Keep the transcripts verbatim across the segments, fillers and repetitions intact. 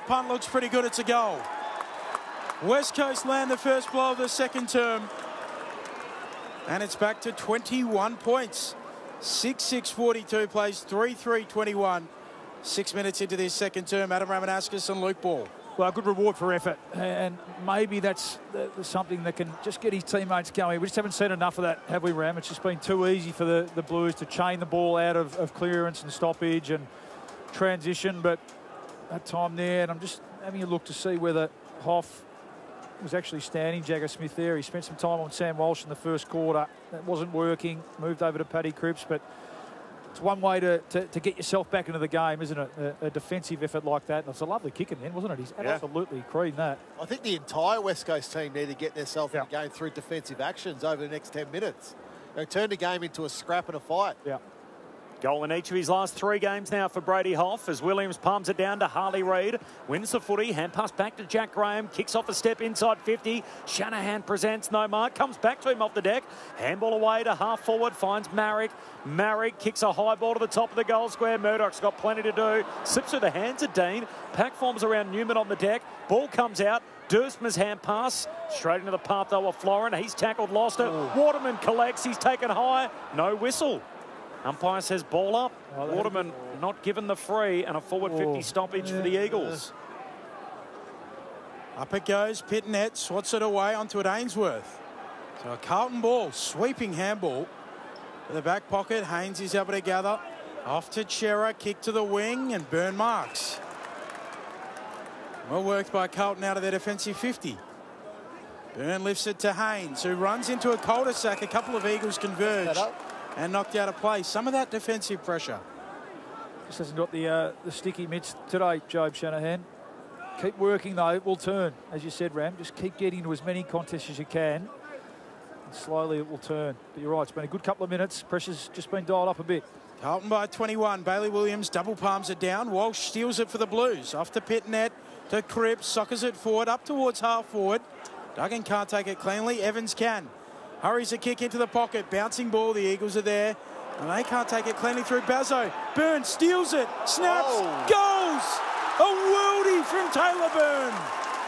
That punt looks pretty good. It's a goal. West Coast land the first blow of the second term. And it's back to twenty-one points. six six forty-two plays three three twenty-one. Six minutes into this second term. Adam Ramanauskas and Luke Ball. Well, good reward for effort, and maybe that's something that can just get his teammates going. We just haven't seen enough of that, have we, Ram? It's just been too easy for the, the Blues to chain the ball out of, of clearance and stoppage and transition, but that time there, and I'm just having a look to see whether Hoff was actually standing Jagger Smith there. He spent some time on Sam Walsh in the first quarter. That wasn't working. Moved over to Paddy Cripps, but it's one way to, to, to get yourself back into the game, isn't it? A, a defensive effort like that. And it's a lovely kick in the end, wasn't it? He's yeah. absolutely creamed that. I think the entire West Coast team need to get themselves yeah. in the game through defensive actions over the next ten minutes. They turn the game into a scrap and a fight. Yeah. Goal in each of his last three games now for Brady Hoff as Williams palms it down to Harley Reid. Wins the footy. Hand pass back to Jack Graham. Kicks off a step inside fifty. Shanahan presents no mark. Comes back to him off the deck. Handball away to half forward. Finds Marek. Marek kicks a high ball to the top of the goal square. Murdoch's got plenty to do. Slips through the hands of Dean. Pack forms around Newman on the deck. Ball comes out. Dursman's hand pass. Straight into the path though of Florin. He's tackled, lost it. Ooh. Waterman collects. He's taken high. No whistle. Umpire says ball up. Oh, Waterman not given the free and a forward oh, fifty stoppage yeah, for the Eagles. Yeah. Up it goes. Pittonet swats it away onto it Ainsworth. So a Carlton ball, sweeping handball to the back pocket. Haynes is able to gather. Off to Chera, kick to the wing, and Byrne marks. Well worked by Carlton out of their defensive fifty. Byrne lifts it to Haynes, who runs into a cul-de-sac. A couple of Eagles converge and knocked out of play. Some of that defensive pressure. Just hasn't got the uh, the sticky mitts today, Jobe Shanahan. Keep working though, it will turn. As you said, Ram, just keep getting to as many contests as you can. And slowly it will turn. But you're right, it's been a good couple of minutes. Pressure's just been dialed up a bit. Carlton by twenty-one. Bailey Williams double palms it down. Walsh steals it for the Blues. Off to Pittonet, to Cripps, soccers it forward, up towards half forward. Duggan can't take it cleanly. Evans can. Hurries a kick into the pocket. Bouncing ball. The Eagles are there. And they can't take it cleanly through Bazzo. Byrne steals it. Snaps. Oh. Goes. A worldie from Taylor Byrne.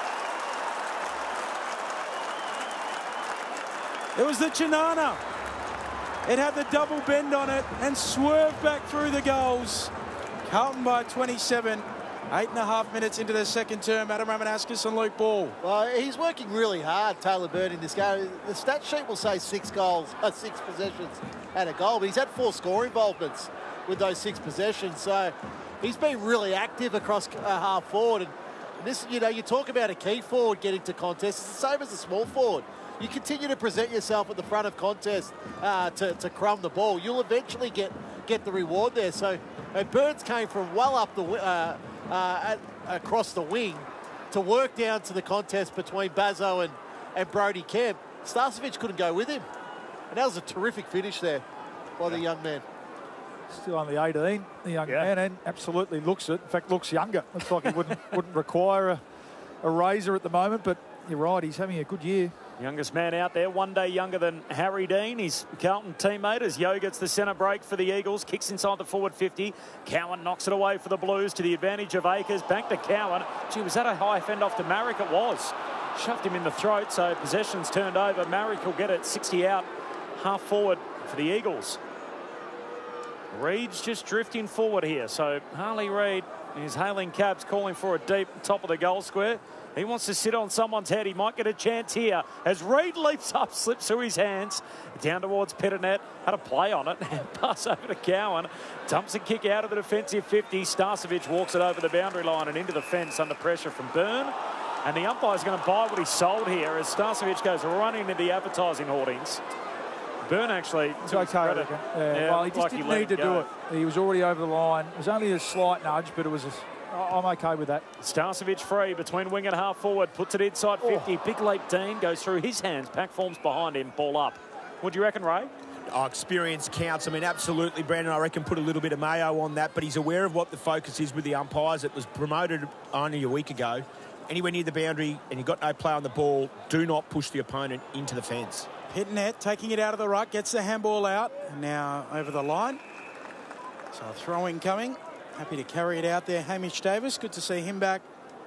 It was the Chinana. It had the double bend on it and swerved back through the goals. Carlton by twenty-seven. Eight and a half minutes into the second term. Adam Ramanauskas and Luke Ball. Well, he's working really hard, Taylor Byrne, in this game. The stat sheet will say six goals, uh, six possessions and a goal, but he's had four score involvements with those six possessions. So he's been really active across uh, half forward. And this, you know, you talk about a key forward getting to contests. It's the same as a small forward. You continue to present yourself at the front of contest uh, to, to crumb the ball. You'll eventually get get the reward there. So and Burns came from well up the uh, uh, at, across the wing to work down to the contest between Bazzo and, and Brody Kemp. Starcevic couldn't go with him. And that was a terrific finish there by yeah. the young man. Still only eighteen, the young yeah. man, and absolutely looks it. In fact, looks younger. Looks like he wouldn't wouldn't require a, a razor at the moment, but you're right, he's having a good year. Youngest man out there, one day younger than Harry Dean, his Carlton teammate, as Yo gets the centre break for the Eagles, kicks inside the forward fifty. Cowan knocks it away for the Blues to the advantage of Akers. Back to Cowan. Gee, was that a high fend off to Marek? It was. Shoved him in the throat, so possession's turned over. Marek will get it, sixty out, half forward for the Eagles. Reid's just drifting forward here, so Harley Reid is hailing cabs, calling for a deep top of the goal square. He wants to sit on someone's head. He might get a chance here as Reid leaps up, slips through his hands, down towards Pittonet. Had a play on it. Pass over to Cowan. Dumps a kick out of the defensive fifty. Starcevic walks it over the boundary line and into the fence under pressure from Byrne. And the umpire's going to buy what he sold here as Starcevic goes running into the advertising hoardings. Byrne actually... It's okay, I reckon. Yeah, yeah, well, he just like didn't he need to go. do it. He was already over the line. It was only a slight nudge, but it was... A, I'm okay with that. Starcevic free between wing and half forward. Puts it inside fifty. Oh. Big leap Dean goes through his hands. Pack forms behind him. Ball up. What do you reckon, Ray? Oh, experience counts. I mean, absolutely, Brandon, I reckon, put a little bit of mayo on that, but he's aware of what the focus is with the umpires. It was promoted only a week ago. Anywhere near the boundary and you've got no play on the ball, do not push the opponent into the fence. Pittonet taking it out of the ruck, gets the handball out, and now over the line. So a throw-in coming. Happy to carry it out there, Hamish Davis. Good to see him back